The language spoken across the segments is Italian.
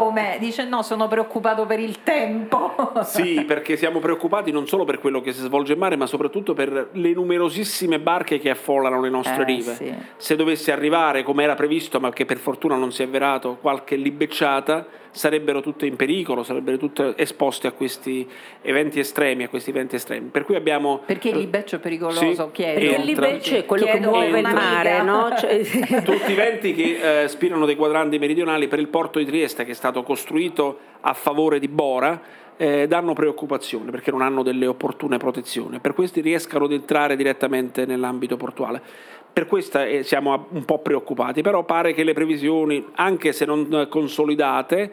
come? Dice no, sono preoccupato per il tempo. Sì, perché siamo preoccupati non solo per quello che si svolge in mare, ma soprattutto per le numerosissime barche che affollano le nostre rive. Sì. Se dovesse arrivare, come era previsto, ma che per fortuna non si è avverato, qualche libecciata, sarebbero tutte in pericolo, sarebbero tutte esposte a questi eventi estremi, Per cui abbiamo... Perché il libeccio è pericoloso? Sì, Chiedo. Perché il libeccio è quello che muove il mare, no? Tutti i venti che spirano dei quadranti meridionali per il porto di Trieste, che è stato costruito a favore di Bora, danno preoccupazione perché non hanno delle opportune protezioni. Per questi riescano ad entrare direttamente nell'ambito portuale. Per questo siamo un po' preoccupati, però pare che le previsioni, anche se non consolidate,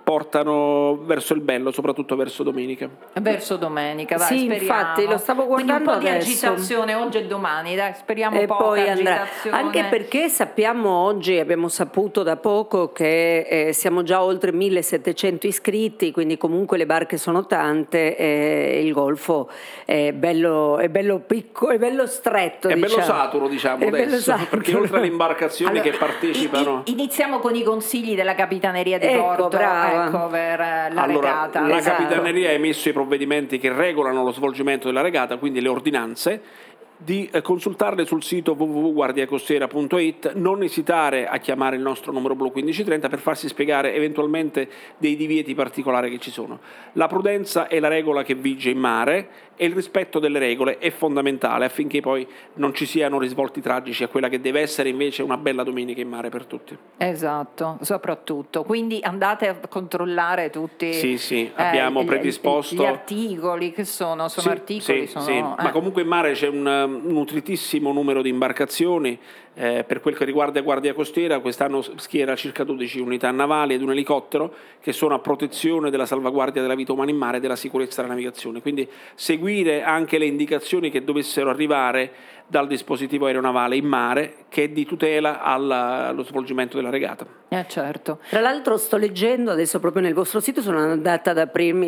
portano verso il bello, soprattutto verso domenica. Verso domenica, dai, sì, speriamo. Infatti, lo stavo guardando quindi un po' adesso. di agitazione oggi e domani, dai, speriamo E poca poi andrà. agitazione. Anche perché sappiamo oggi, abbiamo saputo da poco che siamo già oltre 1700 iscritti, quindi comunque le barche sono tante, il Golfo è bello piccolo, è bello stretto. È diciamo. bello saturo, diciamo, È bello adesso, saturo. perché oltre alle imbarcazioni che partecipano... Iniziamo con i consigli della Capitaneria di Ecco, Porto, brava. per la regata. La Esatto. Capitaneria ha emesso i provvedimenti che regolano lo svolgimento della regata, quindi le ordinanze, di consultarle sul sito www.guardiacostiera.it, non esitare a chiamare il nostro numero blu 1530 per farsi spiegare eventualmente dei divieti particolari che ci sono. La prudenza è la regola che vige in mare e il rispetto delle regole è fondamentale affinché poi non ci siano risvolti tragici a quella che deve essere invece una bella domenica in mare per tutti. Esatto, soprattutto. Quindi andate a controllare tutti. Sì, abbiamo predisposto gli articoli che sono Sì, articoli. sì. Ma comunque in mare c'è un nutritissimo numero di imbarcazioni. Per quel che riguarda Guardia Costiera, quest'anno schiera circa 12 unità navali ed un elicottero che sono a protezione della salvaguardia della vita umana in mare e della sicurezza della navigazione. Quindi seguire anche le indicazioni che dovessero arrivare dal dispositivo aeronavale in mare, che è di tutela allo svolgimento della regata. Certo. Tra l'altro sto leggendo adesso proprio nel vostro sito, sono andata ad aprirmi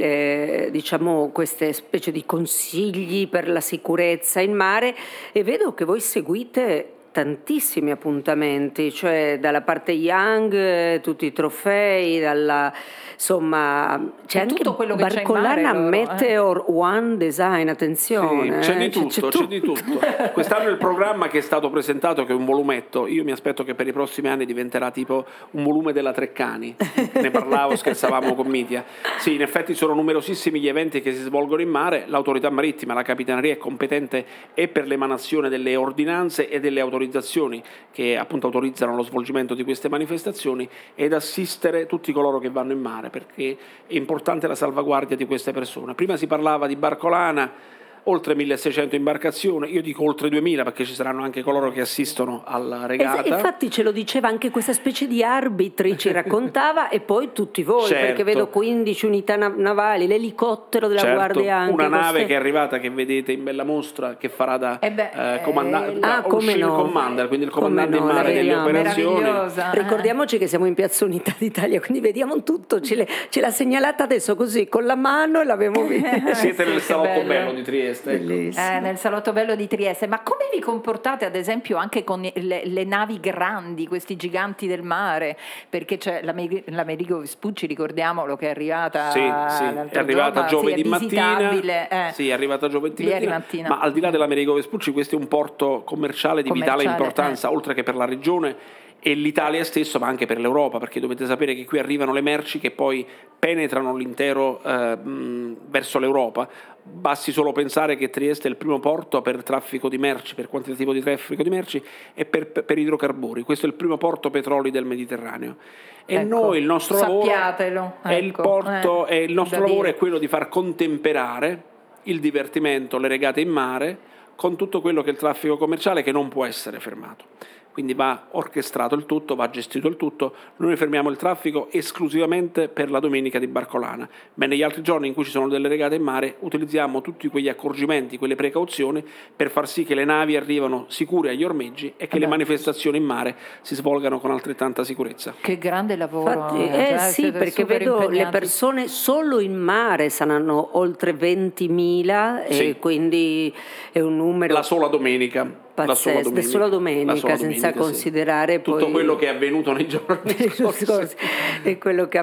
diciamo queste specie di consigli per la sicurezza in mare e vedo che voi seguite tantissimi appuntamenti, cioè dalla parte Young, tutti i trofei, insomma c'è anche tutto quello che Barcolana c'è in mare, Meteor One Design, attenzione. Sì, c'è di tutto. Quest'anno il programma che è stato presentato, che è un volumetto, io mi aspetto che per i prossimi anni diventerà tipo un volume della Treccani, ne parlavo, scherzavamo con Mitia. Sì, in effetti sono numerosissimi gli eventi che si svolgono in mare, l'autorità marittima, la Capitaneria è competente e per l'emanazione delle ordinanze e delle autorizzazioni che appunto autorizzano lo svolgimento di queste manifestazioni ed assistere tutti coloro che vanno in mare, perché è importante la salvaguardia di queste persone. Prima si parlava di Barcolana, oltre 1600 imbarcazioni, io dico oltre 2000 perché ci saranno anche coloro che assistono alla regata. Infatti ce lo diceva anche questa specie di arbitri, ci raccontava, e poi tutti voi, certo. Perché vedo 15 unità navali, l'elicottero della Guardia anche. Una nave che è arrivata, che vedete in bella mostra, che farà da commander, quindi il comandante in mare delle operazioni. Ricordiamoci che siamo in Piazza Unità d'Italia, quindi vediamo tutto, ce l'ha segnalata adesso così, con la mano, e l'abbiamo vista. Siete nel salotto bello di Trieste. Nel salotto bello di Trieste. Ma come vi comportate ad esempio anche con le navi grandi, questi giganti del mare? Perché c'è l'Amerigo Vespucci, ricordiamolo, che è arrivata è arrivata giovedì mattina. Sì, è arrivata giovedì mattina. Ma al di là dell'Amerigo Vespucci, questo è un porto commerciale di vitale importanza, oltre che per la regione e l'Italia stesso, ma anche per l'Europa, perché dovete sapere che qui arrivano le merci che poi penetrano l'intero verso l'Europa. Basti solo pensare che Trieste è il primo porto per traffico di merci, per quantitativo di traffico di merci e per idrocarburi. Questo è il primo porto petroli del Mediterraneo. E noi il nostro lavoro lavoro è quello di far contemperare il divertimento, le regate in mare con tutto quello che è il traffico commerciale, che non può essere fermato. Quindi va orchestrato il tutto, va gestito il tutto. Noi fermiamo il traffico esclusivamente per la domenica di Barcolana, ma negli altri giorni in cui ci sono delle regate in mare utilizziamo tutti quegli accorgimenti, quelle precauzioni per far sì che le navi arrivano sicure agli ormeggi e che le manifestazioni in mare si svolgano con altrettanta sicurezza. Che grande lavoro. Infatti, sì, perché vedo le persone solo in mare saranno oltre 20.000 e quindi è un numero... La sola domenica. Solo domenica, senza considerare tutto poi quello che è avvenuto nei giorni scorsi e quello che